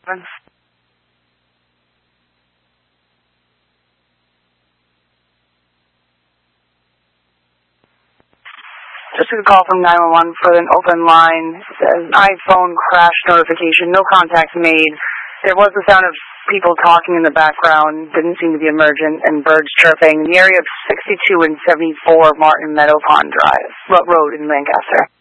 Just a call from 911 for an open line. It says iPhone crash notification, no contact made. There was the sound of people talking in the background, didn't seem to be emergent, and birds chirping in the area of 62 and 74 Martin Meadow Pond Drive, Road in Lancaster.